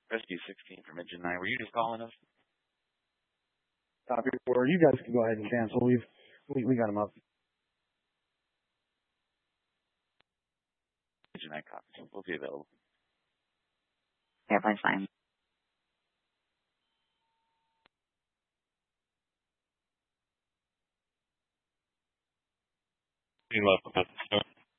Rescue 16 from Engine 9. Were you just calling us? Copy 4. You guys can go ahead and cancel. We got them up. Engine 9 copies. We'll be available. Airplane's fine. Left.